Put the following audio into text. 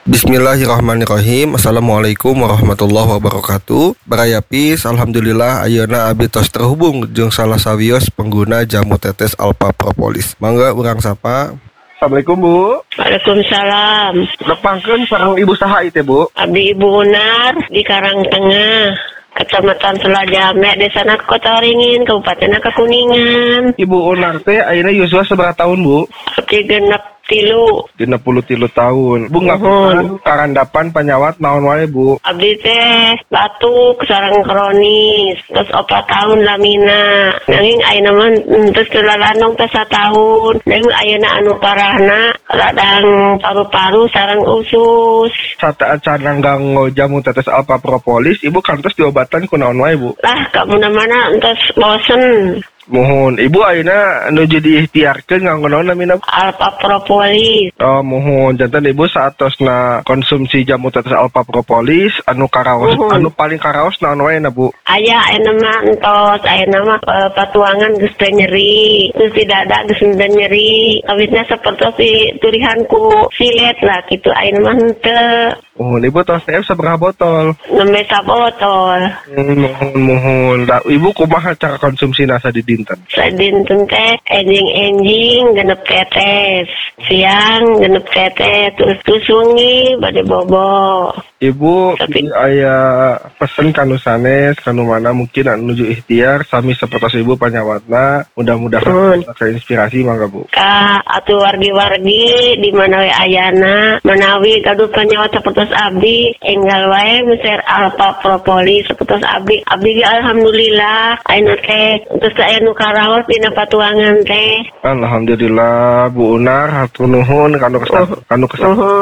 Bismillahirrahmanirrahim. Assalamualaikum warahmatullahi wabarakatuh. Barayapis, alhamdulillah ayeuna abdi tos terhubung jeung salah sawios pengguna jamu tetes Alpha Propolis. Mangga urang sapa. Assalamualaikum Bu. Waalaikumsalam. Nepangkeun sareng Ibu saha ieu Bu? Abdi Ibu Unar di Karangtengah, Kecamatan Selajame, Desa Kota Waringin, Kabupaten Kuningan. Ibu Unar teh ayeuna yuswa sabaraha tahun Bu? Abdi genep 3. 33 tahun. Bu ngapunten karandapan panyawat naon wae Bu? Abdi teh batuk sareng kronis, terus 4 tahun lamina. Nanging ayeuna mah terus tulalanong teh 1 tahun. Nanging ayeuna anu parahna radang paru-paru sareng usus. Saat cananggang jamu tetes Alpha Propolis, Ibu kantos diobatan ku naon wae Bu? Lah ka mana-mana entos bosen. Mohon Ibu ayeuna nuju diikhtiarkeun nganggo naon namina? Alpha Propolis. Oh, mohon janten Ibu saatosna konsumsi jamu tetes Alpha Propolis anu karaos anu paling karaos naon wae na Bu? Aya ayeuna mah entos, ayeuna mah patuangan geus teu nyeri, terus di dada geus teu nyeri. Awitna sapertos si turihanku silet lah kitu ayeuna mah henteu. Mohon Ibu tos teh sabaraha botol? 6 botol. Mohon. Ibu kumaha cara konsumsi nasa di dinten? Sadinten teh enjing-enjing genep tetes, siang genep tetes, terus wengi bade bobo. Ibu aya pesen kanu sanes kanu mana mungkin anu nuju ikhtiar sami sapertos Ibu panyawatna, mudah-mudahan inspirasi mangga Bu. Ka atuh wargi-wargi di mana we ayana menawi gaduh panyawat sapertos abdi enggal wae meser Alpha Propolis sapertos abdi alhamdulillah ayeuna teh terus aya nu karaos dina patuangan teh. Alhamdulillah Bu Unar hatur nuhun kanu